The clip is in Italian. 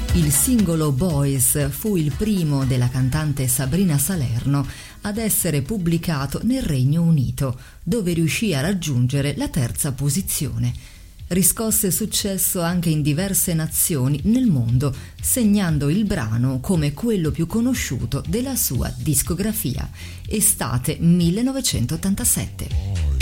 Il singolo Boys fu il primo della cantante Sabrina Salerno ad essere pubblicato nel Regno Unito, dove riuscì a raggiungere la terza posizione. Riscosse successo anche in diverse nazioni nel mondo, segnando il brano come quello più conosciuto della sua discografia. Estate 1987.